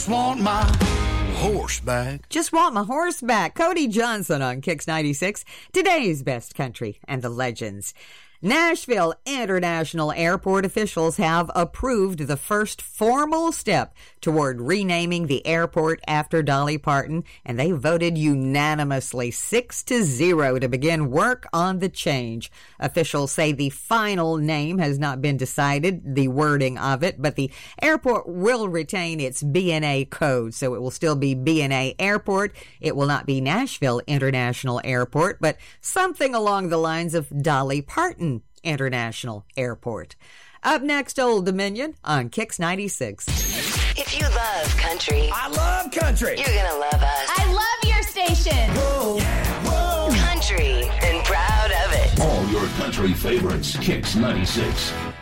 want my horse back. Just want my horse back. Cody Johnson on Kicks 96. Today's best country and the legends. Nashville International Airport officials have approved the first formal step toward renaming the airport after Dolly Parton, and they voted unanimously 6-0 to begin work on the change. Officials say the final name has not been decided, the wording of it, but the airport will retain its B&A code, so it will still be B&A Airport. It will not be Nashville International Airport, but something along the lines of Dolly Parton International Airport. Up next, Old Dominion on Kicks 96. If you love country, I love country. you're gonna love us. I love your station. Whoa, yeah, whoa. Country and proud of it. All your country favorites. Kicks 96.